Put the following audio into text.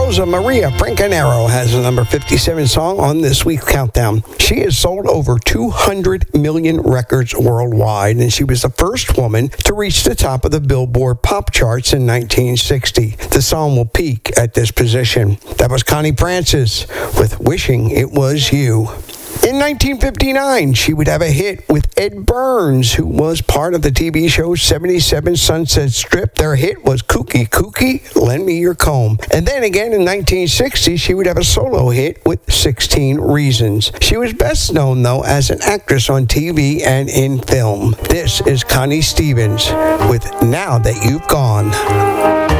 Rosa Maria Francanero has the number 57 song on this week's countdown. She has sold over 200 million records worldwide, and she was the first woman to reach the top of the Billboard pop charts in 1960. The song will peak at this position. That was Connie Francis with Wishing It Was You. In 1959, she would have a hit with Ed Burns, who was part of the TV show 77 Sunset Strip. Their hit was Kooky Kooky, Lend Me Your Comb. And then again in 1960, she would have a solo hit with 16 Reasons. She was best known, though, as an actress on TV and in film. This is Connie Stevens with Now That You've Gone.